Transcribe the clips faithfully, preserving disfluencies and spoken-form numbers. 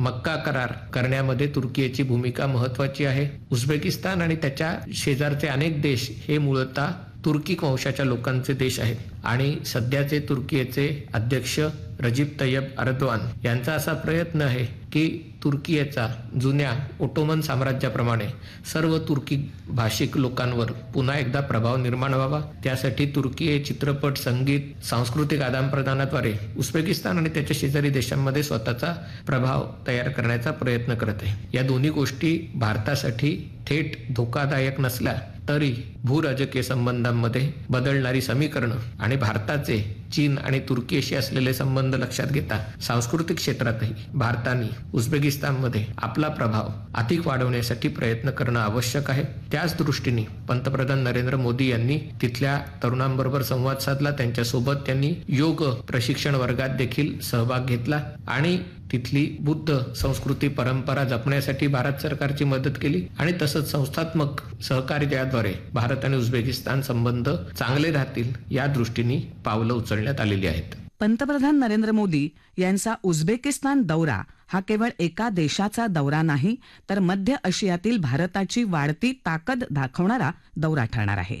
मक्का करार करण्यामध्ये तुर्कीची भूमिका महत्वाची आहे. उझबेकिस्तान आणि त्याच्या शेजारचे अनेक देश हे मूळतः तुर्की वंशाच्या लोकांचे देश आहेत आणि सध्याचे तुर्कीचे अध्यक्ष रजीब तय्यब अर्दोआन यांचा असा प्रयत्न आहे की तुर्कीचा जुन्या ओटोमन साम्राज्याप्रमाणे सर्व तुर्की भाषिक लोकांवर पुन्हा एकदा प्रभाव निर्माण व्हावा. त्यासाठी तुर्की चित्रपट, संगीत, सांस्कृतिक आदानप्रदानाद्वारे उझबेकिस्तान आणि त्याच्या शेजारी देशांमध्ये स्वतःचा प्रभाव तयार करण्याचा प्रयत्न करत आहे. या दोन्ही गोष्टी भारतासाठी थेट धोकादायक नसल्या तरी भूराजकीय संबंधांमध्ये बदलणारी समीकरणं आणि भारताचे चीन आणि तुर्कीशी असलेले संबंध लक्षात घेता सांस्कृतिक क्षेत्रातही भारताने उझबेकिस्तानमध्ये आपला प्रभाव अधिक वाढवण्यासाठी प्रयत्न करणं आवश्यक आहे. त्याच दृष्टीने पंतप्रधान नरेंद्र मोदी यांनी तिथल्या तरुणांबरोबर संवाद साधला. त्यांच्यासोबत त्यांनी योग प्रशिक्षण वर्गात देखील सहभाग घेतला आणि तिथली बुद्ध संस्कृती परंपरा जपण्यासाठी भारत सरकारची मदत केली आणि तसंच संस्थात्मक सहकार्याद्वारे भारत आणि उझबेकिस्तान संबंध चांगले राहतील या दृष्टीने पावलं उचलण्यात आलेली आहेत. पंतप्रधान नरेंद्र मोदी यांचा उझबेकिस्तान दौरा हा केवळ एका देशाचा दौरा नाही, तर मध्य आशियातील भारताची वाढती ताकद दाखवणारा दौरा ठरणार आहे.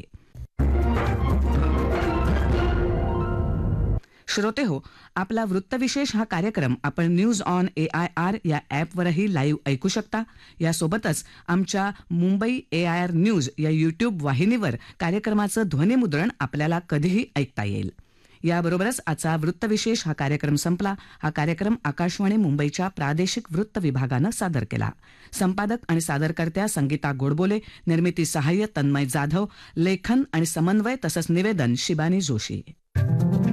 श्रोते हो, आपला वृत्तविशेष हा कार्यक्रम आपण news on A I R या ॲपवरही लाईव्ह ऐकू शकता. यासोबतच आमच्या मुंबई ए आय आर न्यूज या यूट्यूब वाहिनीवर कार्यक्रमाचं ध्वनिमुद्रण आपल्याला कधीही ऐकता येईल. याबरोबरच आजचा वृत्तविशेष हा कार्यक्रम संपला. हा कार्यक्रम आकाशवाणी मुंबईच्या प्रादेशिक वृत्त विभागानं सादर केला. संपादक आणि सादरकर्त्या संगीता गोडबोले, निर्मिती सहाय्य तन्मय जाधव, लेखन आणि समन्वय तसंच निवेदन शिबानी जोशी.